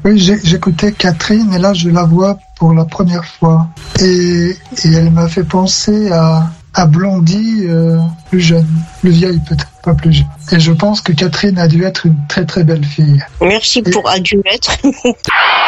Oui, j'écoutais Catherine et là je la vois pour la première fois. Et elle m'a fait penser à Blondie, plus jeune, plus vieille peut-être, pas plus jeune. Et je pense que Catherine a dû être une très très belle fille. Merci pour a dû être.